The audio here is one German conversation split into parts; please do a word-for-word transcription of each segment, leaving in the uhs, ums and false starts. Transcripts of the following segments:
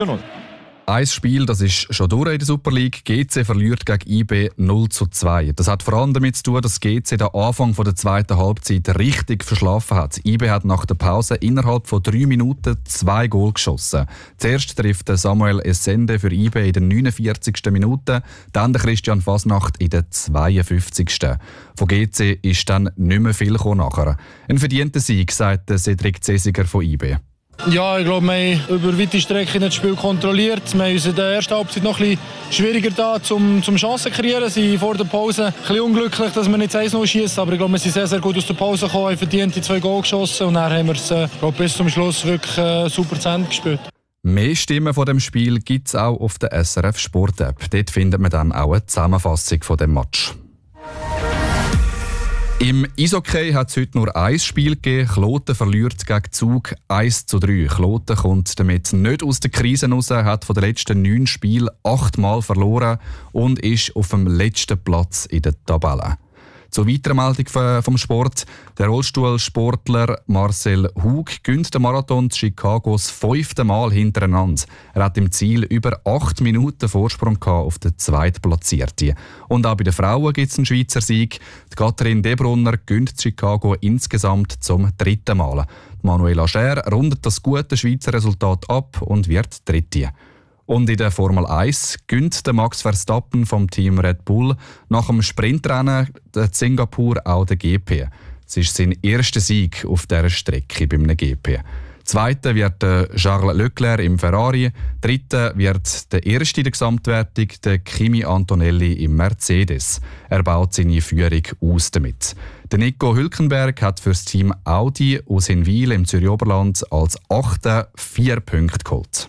Ein Spiel, das ist schon durch in der Super League. G C verliert gegen I B null zu zwei. Das hat vor allem damit zu tun, dass G C den Anfang der zweiten Halbzeit richtig verschlafen hat. I B hat nach der Pause innerhalb von drei Minuten zwei Goal geschossen. Zuerst trifft Samuel Essende für I B in der neunundvierzigsten Minute, dann der Christian Fasnacht in der zweiundfünfzigsten Von G C ist dann nicht mehr viel nachher. Ein verdienter Sieg, sagt Cedric Cesiger von I B. Ja, ich glaube, wir haben über weite Strecken das Spiel kontrolliert. Wir haben uns in der ersten Halbzeit noch ein bisschen schwieriger da, zum, zum Chancen zu kreieren. Wir sind vor der Pause ein bisschen unglücklich, dass wir nicht eins null schießen. Aber ich glaube, wir sind sehr, sehr gut aus der Pause gekommen, haben verdient die zwei Goal geschossen. Und dann haben wir es äh, bis zum Schluss wirklich äh, super zu Ende gespielt. Mehr Stimmen von dem Spiel gibt es auch auf der S R F Sport App. Dort findet man dann auch eine Zusammenfassung von dem Match. Im Eishockey hat es heute nur ein Spiel gegeben. Kloten verliert gegen Zug eins zu drei. Kloten kommt damit nicht aus der Krise raus, hat von den letzten neun Spielen achtmal verloren und ist auf dem letzten Platz in der Tabelle. Zur weiteren Meldung vom Sport. Der Rollstuhlsportler Marcel Hug gönnt den Marathon zu Chicago das fünfte Mal hintereinander. Er hat im Ziel über acht Minuten Vorsprung auf den Zweitplatzierten. Und auch bei den Frauen gibt es einen Schweizer Sieg. Die Katrin Debrunner gönnt Chicago insgesamt zum dritten Mal. Manuela Scher rundet das gute Schweizer Resultat ab und wird Dritte. Und in der Formel eins gönnt der Max Verstappen vom Team Red Bull nach dem Sprintrennen in Singapur auch den G P. Es ist sein erster Sieg auf dieser Strecke beim G P. Zweiter wird Charles Leclerc im Ferrari. Dritter wird der erste in der Gesamtwertung, der Kimi Antonelli im Mercedes. Er baut seine Führung aus damit. Der Nico Hülkenberg hat für das Team Audi aus Hinwil im Zürich Oberland als Achter vier Punkte geholt.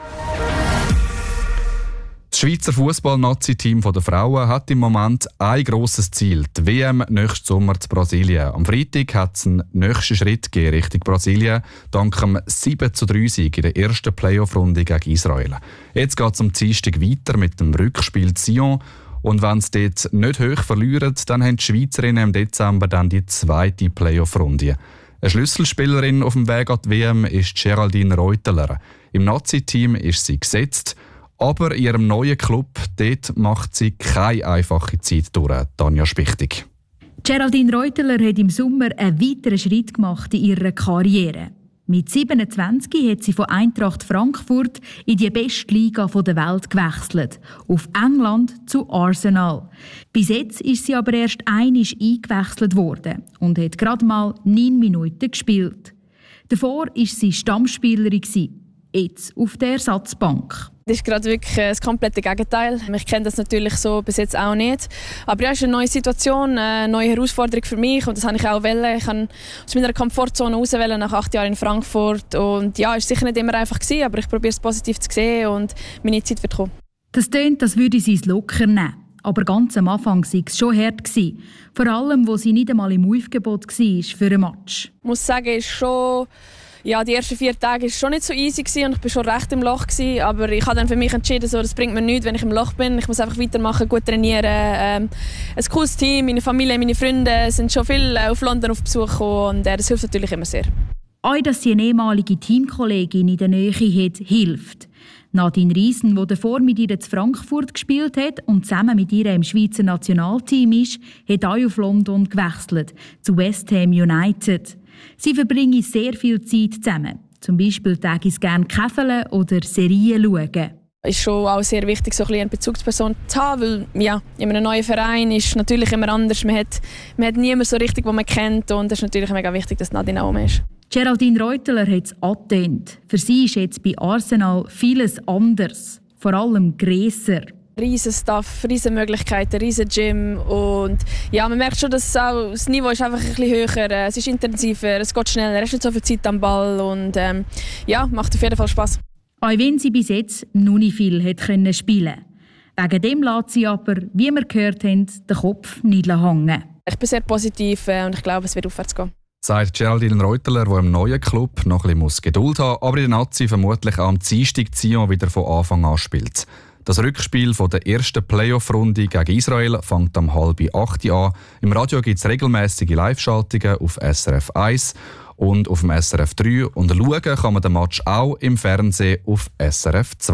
Das Schweizer Fußball-Nazi-Team der Frauen hat im Moment ein grosses Ziel, die W M nächsten Sommer zu Brasilien. Am Freitag hat es einen nächsten Schritt gegeben Richtung Brasilien, dank dem sieben zu drei Sieg in der ersten Playoff-Runde gegen Israel. Jetzt geht es am Dienstag weiter mit dem Rückspiel Sion. Und wenn sie dort nicht hoch verlieren, dann haben die Schweizerinnen im Dezember dann die zweite Playoff-Runde. Eine Schlüsselspielerin auf dem Weg an die W M ist Geraldine Reuteler. Im Nazi-Team ist sie gesetzt. Aber in ihrem neuen Club dort macht sie keine einfache Zeit durch, Tanja Spichtig. Geraldine Reuteler hat im Sommer einen weiteren Schritt gemacht in ihrer Karriere. Mit siebenundzwanzig hat sie von Eintracht Frankfurt in die beste Liga der Welt gewechselt, auf England zu Arsenal. Bis jetzt ist sie aber erst einmal eingewechselt worden und hat gerade mal neun Minuten gespielt. Davor war sie Stammspielerin, jetzt auf der Ersatzbank. Das ist gerade wirklich das komplette Gegenteil. Ich kenne das natürlich so bis jetzt auch nicht. Aber ja, es ist eine neue Situation, eine neue Herausforderung für mich und das habe ich auch wollen. Ich wollte aus meiner Komfortzone raus nach acht Jahren in Frankfurt. Und ja, es war sicher nicht immer einfach gewesen, aber ich probiere es positiv zu sehen und meine Zeit wird kommen. Das tönt, als würde sie es locker nehmen. Aber ganz am Anfang war es schon hart. Vor allem, wo sie nicht einmal im Aufgebot war für einen Match. Ich muss sagen, es ist schon... Ja, die ersten vier Tage war schon nicht so easy und ich war schon recht im Loch. Aber ich habe dann für mich entschieden, so, das bringt mir nichts, wenn ich im Loch bin. Ich muss einfach weitermachen, gut trainieren. Ähm, ein cooles Team, meine Familie, meine Freunde sind schon viel auf London auf Besuch gekommen und äh, das hilft natürlich immer sehr. Auch, dass sie eine ehemalige Teamkollegin in der Nähe hat, hilft. Nadine Riesen, die davor mit ihr in Frankfurt gespielt hat und zusammen mit ihr im Schweizer Nationalteam ist, hat auch auf London gewechselt, zu West Ham United. Sie verbringen sehr viel Zeit zusammen. Zum Beispiel täglich gerne Käfeln oder Serien schauen. Es ist schon auch sehr wichtig, so ein bisschen eine Bezugsperson zu haben, weil ja, in einem neuen Verein ist es natürlich immer anders. Man hat, man hat niemanden so richtig, den man kennt und es ist natürlich mega wichtig, dass Nadine auch ist. Geraldine Reuteler hat es angetönt. Für sie ist jetzt bei Arsenal vieles anders, vor allem grösser. Riesen Staff, riesen Möglichkeiten, riesen Gym und ja, man merkt schon, dass auch das Niveau ist einfach ein bisschen höher, es ist intensiver, es geht schneller, es ist nicht so viel Zeit am Ball und ähm, ja, macht auf jeden Fall Spass. Auch wenn sie bis jetzt noch nicht viel hat können spielen. Wegen dem lässt sie aber, wie wir gehört haben, den Kopf nicht hängen. Ich bin sehr positiv und ich glaube, es wird aufwärts gehen. Sagt Geraldine Reuteler, die im neuen Club noch ein bisschen Geduld haben muss, aber in der Nazi vermutlich auch am Dienstag Sion wieder von Anfang an spielt. Das Rückspiel von der ersten Playoff-Runde gegen Israel fängt am halb acht an. Im Radio gibt es regelmäßige Live-Schaltungen auf S R F eins. und auf dem S R F drei. Und schauen kann man den Match auch im Fernsehen auf S R F zwei.